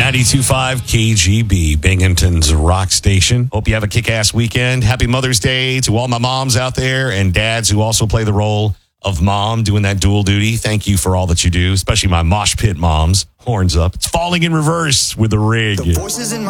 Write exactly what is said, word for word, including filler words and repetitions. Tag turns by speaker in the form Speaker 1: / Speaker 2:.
Speaker 1: ninety-two point five K G B, Binghamton's rock station. Hope you have a kick-ass weekend. Happy Mother's Day to all my moms out there and dads who also play the role of mom doing that dual duty. Thank you for all that you do, especially my mosh pit moms. Horns up. It's Falling in Reverse with the Rig.
Speaker 2: The voices in my